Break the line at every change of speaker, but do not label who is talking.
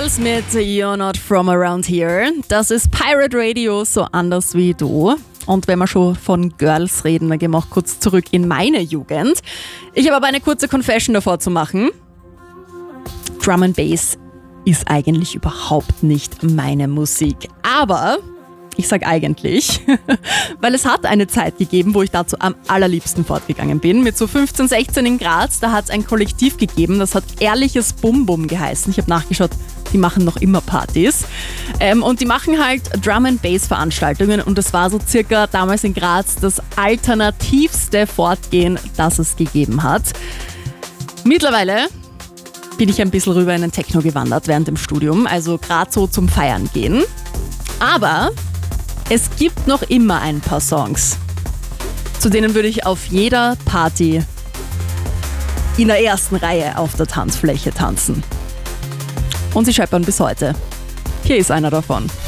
Girls mit You're Not From Around Here. Das ist Pirate Radio, so anders wie du. Und wenn wir schon von Girls reden, dann gehen wir auch kurz zurück in meine Jugend. Ich habe aber eine kurze Confession davor zu machen. Drum and Bass ist eigentlich überhaupt nicht meine Musik. Aber ich sage eigentlich, weil es hat eine Zeit gegeben, wo ich dazu am allerliebsten fortgegangen bin. Mit so 15, 16 in Graz, da hat es ein Kollektiv gegeben, das hat Ehrliches Bum Bum geheißen. Ich habe nachgeschaut, die machen noch immer Partys. Und die machen halt Drum and Bass Veranstaltungen und das war so circa damals in Graz das alternativste Fortgehen, das es gegeben hat. Mittlerweile bin ich ein bisschen rüber in den Techno gewandert während dem Studium, also gerade so zum Feiern gehen. Aber es gibt noch immer ein paar Songs, zu denen würde ich auf jeder Party in der ersten Reihe auf der Tanzfläche tanzen. Und sie scheppern bis heute. Hier ist einer davon.